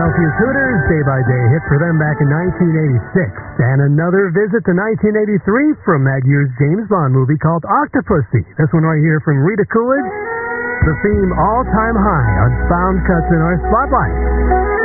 Philadelphia's Hooters, day-by-day hit for them back in 1986. And another visit to 1983 from that year's James Bond movie called Octopussy. This one right here from Rita Coolidge. The theme All Time High on Sound Cuts in our Spotlight.